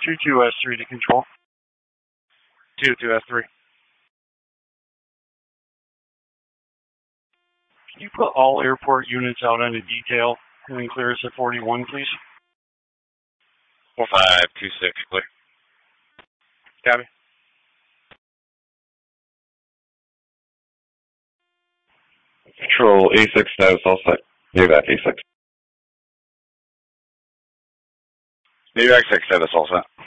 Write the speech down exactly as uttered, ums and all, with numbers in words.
two two S three to control. two two S three. Can you put all airport units out on a detail and then clear us at forty-one, please? four five two six, clear. Copy. Control A six status all set. Navac A six. Navac six status all set.